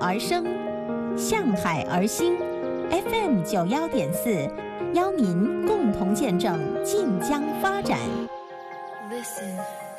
而生，向海而兴。FM 91.4，邀您共同见证晋江发展。Listen.